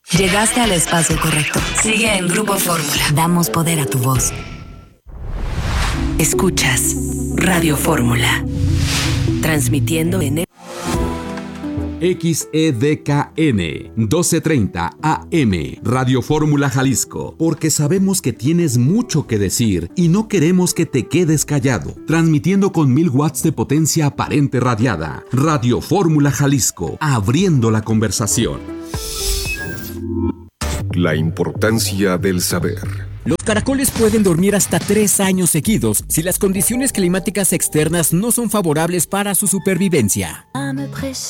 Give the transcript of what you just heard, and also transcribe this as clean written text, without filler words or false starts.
Llegaste al espacio correcto. Sigue en Grupo Fórmula. Damos poder a tu voz. Escuchas Radio Fórmula. Transmitiendo en XEDKN 1230 AM Radio Fórmula Jalisco, porque sabemos que tienes mucho que decir y no queremos que te quedes callado. Transmitiendo con 1000 watts de potencia aparente radiada. Radio Fórmula Jalisco, abriendo la conversación. La importancia del saber. Los caracoles pueden dormir hasta 3 años seguidos si las condiciones climáticas externas no son favorables para su supervivencia.